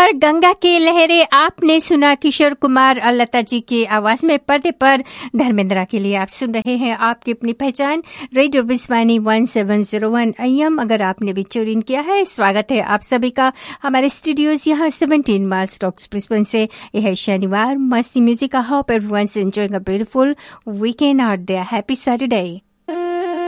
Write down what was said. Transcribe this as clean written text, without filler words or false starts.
और गंगा की लहरें आपने सुना किशोर कुमार और लता जी की आवाज में। पर्दे पर धर्मेंद्रा के लिए आप सुन रहे हैं आपकी अपनी पहचान रेडियो विस्वानी 1701 AM। अगर आपने भी ट्यून किया है, स्वागत है आप सभी का हमारे स्टूडियोज यहाँ 17 माइल स्टॉक्स ब्रिस्बेन से। यह है शनिवार, मस्ती music. I hope everyone is enjoying a beautiful weekend out there. Happy Saturday.